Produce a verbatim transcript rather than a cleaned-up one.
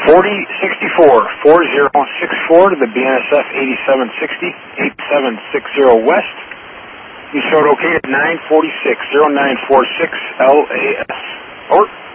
forty sixty-four, four zero six four to the B N S F eighty-seven sixty, eighty-seven sixty West. You showed okay at nine forty-six, zero nine four six L A S. Over.